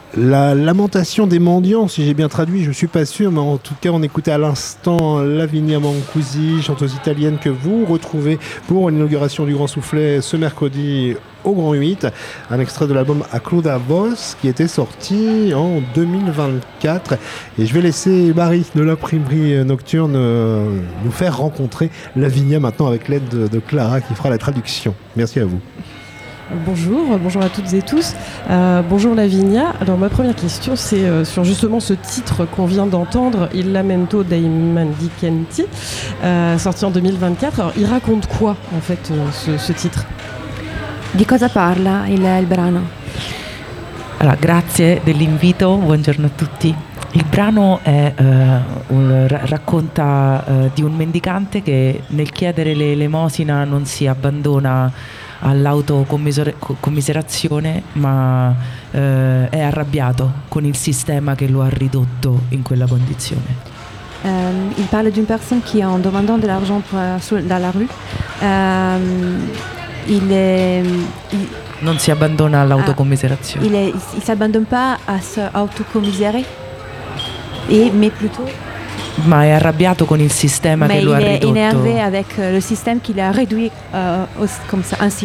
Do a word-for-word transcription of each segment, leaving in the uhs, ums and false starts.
La lamentation des mendiants, si j'ai bien traduit, je suis pas sûr, mais en tout cas, on écoutait à l'instant Lavinia Mancusi, chanteuse italienne que vous retrouvez pour l'inauguration du Grand Soufflet ce mercredi au Grand huit, un extrait de l'album A Cruda Voz qui était sorti en deux mille vingt-quatre. Et je vais laisser Marie de l'imprimerie nocturne euh, nous faire rencontrer Lavinia maintenant avec l'aide de, de Clara qui fera la traduction. Merci à vous. Bonjour, bonjour à toutes et tous. Euh, bonjour Lavinia. Alors ma première question c'est euh, sur justement ce titre qu'on vient d'entendre, Il Lamento dei Mendicenti, euh, sorti en deux mille vingt-quatre. Alors il raconte quoi en fait euh, ce, ce titre? Di cosa parla il, il brano? Allora, grazie dell'invito, buongiorno a tutti. Il brano è, uh, un, racconta uh, di un mendicante che nel chiedere l'elemosina non si abbandona all'autocommiserazione, ma uh, è arrabbiato con il sistema che lo ha ridotto in quella condizione. Um, il parle d'une personne qui, en demandant de l'argent pour, uh, dans la rue, um, il, est, il non si abbandona all'autocommiserazione. Il ne s'abandonne pas à s'autocommisérer, et, mais plutôt. Ma è arrabbiato con il sistema mais che lo ha ridotto. Il est énervé avec le système qui l'a réduit euh, comme ça, ainsi.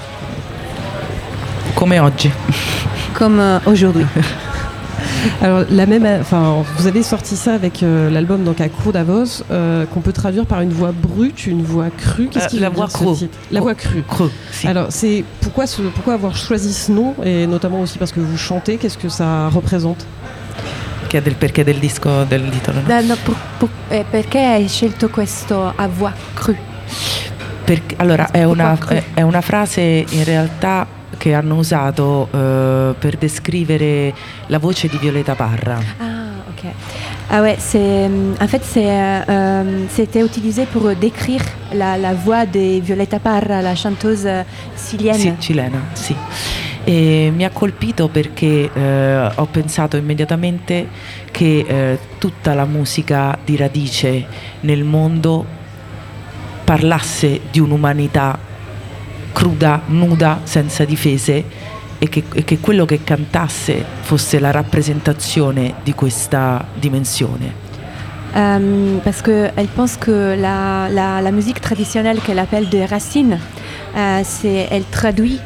Come oggi. Comme euh, aujourd'hui. Alors la même, enfin vous avez sorti ça avec euh, l'album donc à Cruda Voz euh, qu'on peut traduire par une voix brute, une voix crue. Qu'est-ce qui euh, la veut voix dire crue. ce titre? La voix crue. Crue. Si. Alors c'est pourquoi ce, pourquoi avoir choisi ce nom et notamment aussi parce que vous chantez. Qu'est-ce que ça représente? Del perché del disco del titolo, no? Da, no, per, per, eh, perché hai scelto questo a voix crue? Perché, allora è una, è, è una frase in realtà che hanno usato uh, per descrivere la voce di Violeta Parra. Ah ok. Ah ouais, c'est en fait c'est euh, c'était utilisé pour décrire la, la voix de Violeta Parra, la chanteuse sicilienne. Sì, cilena, sì. E mi ha colpito perché eh, ho pensato immediatamente che eh, tutta la musica di radice nel mondo parlasse di un'umanità cruda, nuda, senza difese e che, e che quello che cantasse fosse la rappresentazione di questa dimensione. Um, parce qu'elle pense que la, la, la musique traditionnelle qu'elle appelle des racines, uh, c'est, elle traduit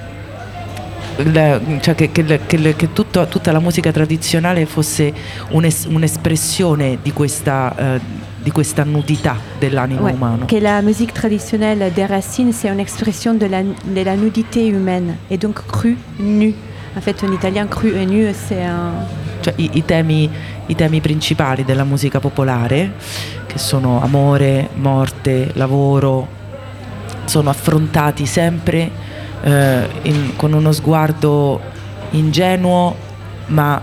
La, cioè che, che, che, che tutto, tutta la musica tradizionale fosse un'es, un'espressione di questa, uh, di questa nudità dell'animo ouais, umano. Que la musique traditionnelle des racines, c'est une expression de la, de la nudité humaine, et donc cru, nu. En fait, en italien, cru et nu, c'est un... Cioè, i, i, temi, i temi principali della musica popolare, che sono amore, morte, lavoro, sono affrontati sempre Uh, in, con uno sguardo ingenuo ma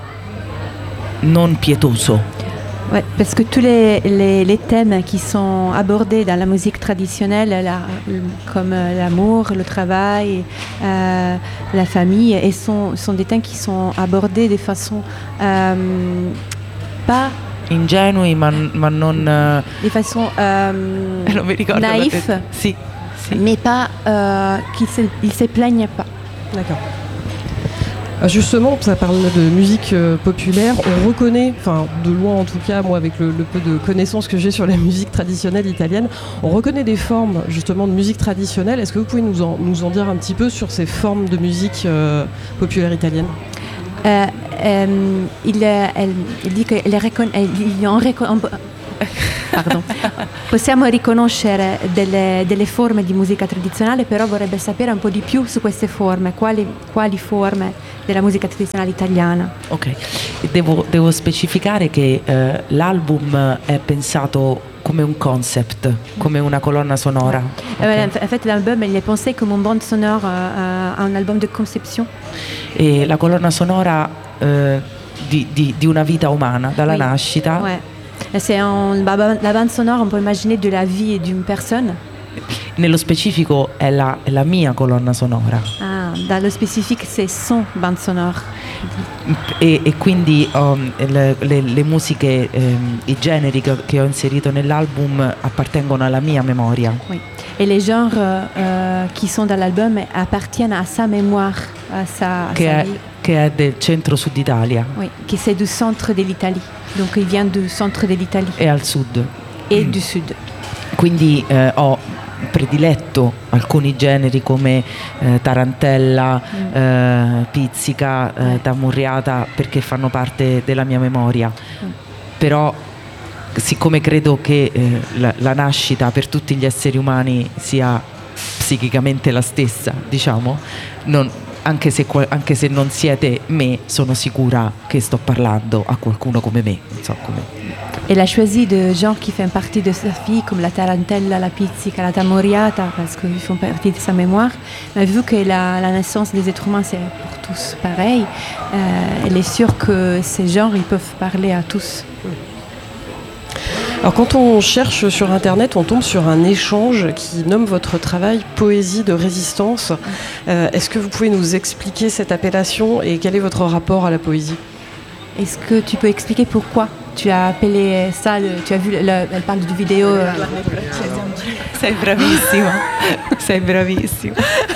non pietoso. Ouais, parce que tous les, les, les thèmes qui sont abordés dans la musique traditionnelle, la, comme l'amour, le travail, euh, la famille, et sont, sont des thèmes qui sont abordés de façon euh, pas ingenui ma, ma non de façon euh, non mi ricordo naïf. Sì. Si. Mais pas euh, qu'ils ne se, se plaignent pas. D'accord. Justement, ça parle de musique euh, populaire. On reconnaît, enfin de loin en tout cas, moi avec le, le peu de connaissances que j'ai sur la musique traditionnelle italienne, on reconnaît des formes justement de musique traditionnelle. Est-ce que vous pouvez nous en, nous en dire un petit peu sur ces formes de musique euh, populaire italienne? euh, euh, il, elle, il dit qu'ils en reconnaissent. Pardon. Possiamo riconoscere delle, delle forme di musica tradizionale, però vorrebbe sapere un po' di più su queste forme, quali, quali forme della musica tradizionale italiana. Ok, devo, devo specificare che eh, l'album è pensato come un concept, come una colonna sonora. Okay. En fait, l'album il est pensé comme une bande sonore, euh, un album de conception. E la colonna sonora eh, di, di, di una vita umana, dalla oui. nascita. Ouais. C'est un, la bande sonore, on peut imaginer de la vie d'une personne. Nello specifico è la, è la mia colonna sonora. Ah, dans le spécifique, c'est son bande sonore. E, e quindi um, le, le, le musiche, ehm, i generi che, che ho inserito nell'album appartengono alla mia memoria. Oui. Et les genres euh, qui sont dans l'album appartiennent à sa mémoire, à sa, à che, sa è, vie. che è del centro-sud Italia. Oui, qui c'est du centre de l'Italie. Donc il vient du centre de l'Italie. E al sud. Et mm. du sud. Quindi eh, ho prediletto alcuni generi come eh, tarantella, mm. eh, pizzica, eh, tamurriata, perché fanno parte della mia memoria. Mm. Però siccome credo che eh, la, la nascita per tutti gli esseri umani sia psichicamente la stessa, diciamo, non, anche, se, anche se non siete me, sono sicura che sto parlando a qualcuno come me, non so come. Elle a choisi des genres qui font partie de sa vie, comme la tarantella, la pizzica, la tamoriata, parce qu'ils font partie de sa mémoire. Mais vu que la, la naissance des êtres humains, c'est pour tous pareil, euh, elle est sûre que ces genres, ils peuvent parler à tous. Alors quand on cherche sur Internet, on tombe sur un échange qui nomme votre travail Poésie de résistance. Euh, est-ce que vous pouvez nous expliquer cette appellation et quel est votre rapport à la poésie ? Est-ce que tu peux expliquer pourquoi tu as appelé ça, le, tu as vu, le, elle parle du vidéo. Euh... Sei bravissima, sei bravissima.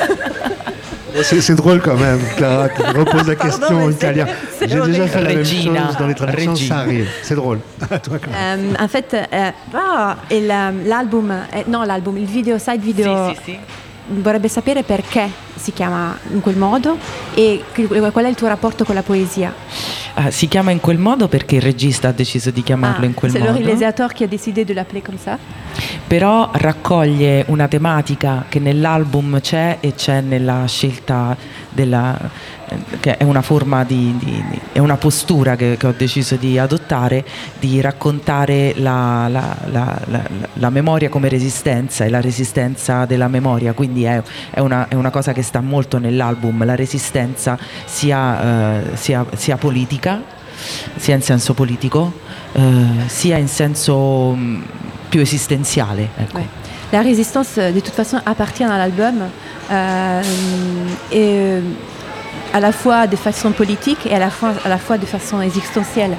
C'est, c'est drôle quand même, Clara, qui repose la question Pardon, en italien. J'ai déjà fait la Regina, même chose dans les traductions, Regina. ça arrive. C'est drôle. À toi, Clara. Euh, en fait, euh, ah, et la, l'album, eh, no l'album, il video, side video, Sì, sì, sì. vorrebbe sapere perché si chiama in quel modo e qual è il tuo rapporto con la poesia. Ah, si chiama in quel modo perché il regista ha deciso di chiamarlo Ah, in quel c'est modo. le réalisateur qui a décidé de l'appeler comme ça. Però raccoglie una tematica che nell'album c'è e c'è nella scelta della, che è una forma di, di, di è una postura che, che ho deciso di adottare, di raccontare la, la, la, la, la memoria come resistenza e la resistenza della memoria, quindi è, è, una, è una cosa che sta molto nell'album, la resistenza sia, eh, sia, sia politica, sia in senso politico, eh, sia in senso mh, più esistenziale, ecco. Ouais. La résistance, de toute façon, appartient à l'album euh, et euh, à la fois de façon politique et à la fois, à la fois de façon existentielle.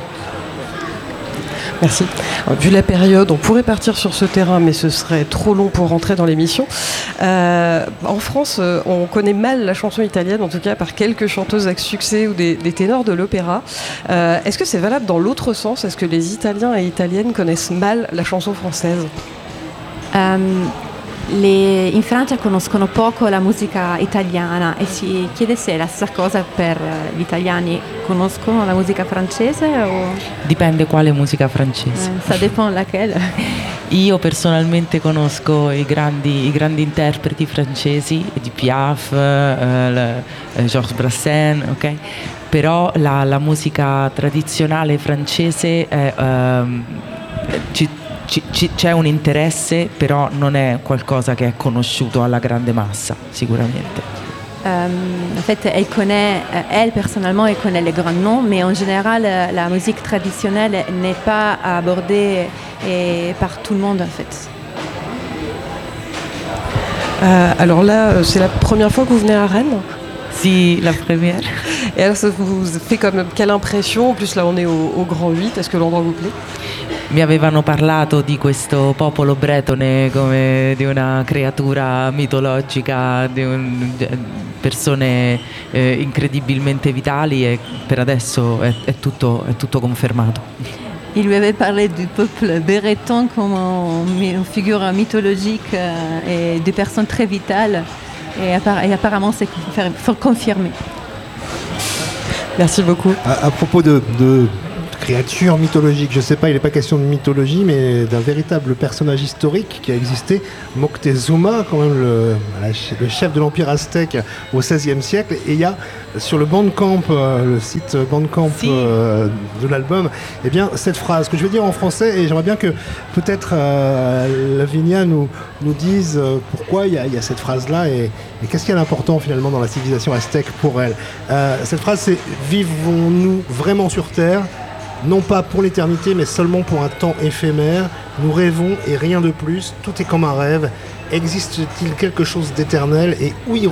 Merci. Alors, vu la période, on pourrait partir sur ce terrain, mais ce serait trop long pour rentrer dans l'émission. Euh, en France, euh, on connaît mal la chanson italienne, en tout cas par quelques chanteuses à succès ou des, des ténors de l'opéra. Euh, est-ce que c'est valable dans l'autre sens ? Est-ce que les Italiens et Italiennes connaissent mal la chanson française ? Um, le, in Francia conoscono poco la musica italiana e si chiede se è la stessa cosa per gli italiani. Conoscono la musica francese o... Dipende quale musica francese. Eh, ça dépend laquelle. Io personalmente conosco i grandi, i grandi interpreti francesi, di Piaf, eh, le, eh, Georges Brassens, ok? Però la, la musica tradizionale francese è, ehm, ci, ci, ci, c'è un interesse, però non è qualcosa che è conosciuto alla grande massa, sicuramente. Um, en fait, elle connaît, elle personnellement, elle connaît les grands noms, mais en général, la musique traditionnelle n'est pas abordée et par tout le monde, en fait. Euh, alors là, c'est la première fois que vous venez à Rennes ? Si, la première. Et alors, ça vous fait comme quelle impression ? En plus, là, on est au, au Grand huit. Est-ce que l'endroit vous plaît ? Mi avevano parlato di questo popolo bretone come di una creatura mitologica, di un, di persone eh, incredibilmente vitali e per adesso è, è, tutto, è tutto confermato. Il lui avait parlé du peuple breton comme une figure mythologique et de personnes très vitales et, appara- et apparemment c'est confirmé. Merci beaucoup. À, à propos de, de créatures mythologiques, je ne sais pas, il n'est pas question de mythologie, mais d'un véritable personnage historique qui a existé, Moctezuma, quand même le, le chef de l'empire aztèque au seizième siècle. Et il y a sur le Bandcamp, euh, le site Bandcamp si. euh, de l'album, eh bien, cette phrase que je vais dire en français, et j'aimerais bien que peut-être euh, Lavinia nous, nous dise euh, pourquoi il y, y a cette phrase-là et, et qu'est-ce qui est important finalement dans la civilisation aztèque pour elle. Euh, cette phrase, c'est « Vivons-nous vraiment sur Terre ? Non pas pour l'éternité, mais seulement pour un temps éphémère. Nous rêvons et rien de plus. Tout est comme un rêve. Existe-t-il quelque chose d'éternel et où irons-nous ?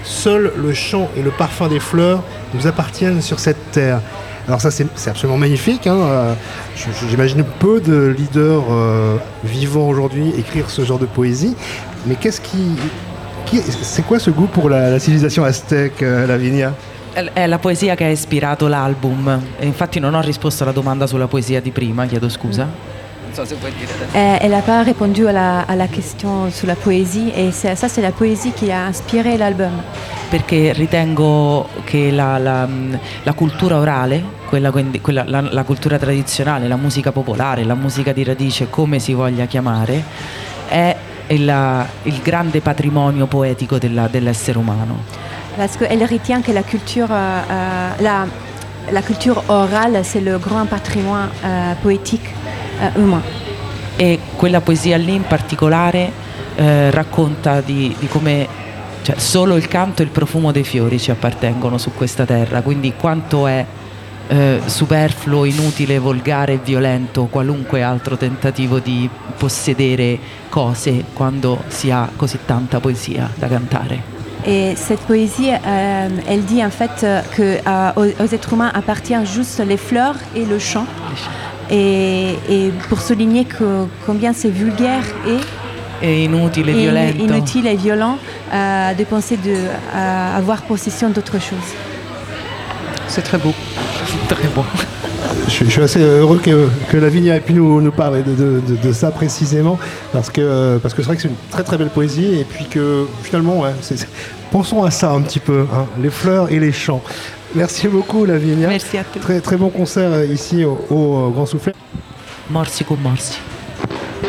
seul le chant et le parfum des fleurs nous appartiennent sur cette terre. Alors ça, c'est, c'est absolument magnifique. Hein. Euh, j'imagine peu de leaders euh, vivants aujourd'hui écrire ce genre de poésie. Mais qu'est-ce qui, qui c'est quoi ce goût pour la, la civilisation aztèque, euh, Lavinia? È la poesia che ha ispirato l'album. E infatti non ho risposto alla domanda sulla poesia di prima, chiedo scusa. Non so se vuoi dire adesso. Euh, elle n'a pas répondu à la, à la question sur la poésie et ça, ça c'est la poésie qui a inspiré l'album. Perché ritengo che la, la, la cultura orale, quella, quella, la, la cultura tradizionale, la musica popolare, la musica di radice, come si voglia chiamare, è il, il grande patrimonio poetico della, dell'essere umano. Parce qu'elle retient que la culture, euh, la, la culture orale, c'est le grand patrimoine euh, poétique euh, humain. E quella poesia lì in particolare eh, racconta di, di come cioè, solo il canto e il profumo dei fiori ci appartengono su questa terra, quindi quanto è eh, superfluo, inutile, volgare e violento qualunque altro tentativo di possedere cose quando si ha così tanta poesia da cantare. Et cette poésie, euh, elle dit en fait que euh, aux, aux êtres humains appartient juste les fleurs et le chant. Et, et pour souligner que, combien c'est vulgaire et, et inutile et violent, inutile et violent euh, de penser de euh, avoir possession d'autre chose. C'est très beau, très beau. Je, je suis assez heureux que, que Lavinia ait pu nous, nous parler de, de, de, de ça précisément, parce que, parce que c'est vrai que c'est une très très belle poésie, et puis que finalement, ouais, c'est, c'est, pensons à ça un petit peu, hein, les fleurs et les chants. Merci beaucoup Lavinia. Merci à toi. Très, très bon concert ici au, au Grand Soufflet. Morsi con morsi.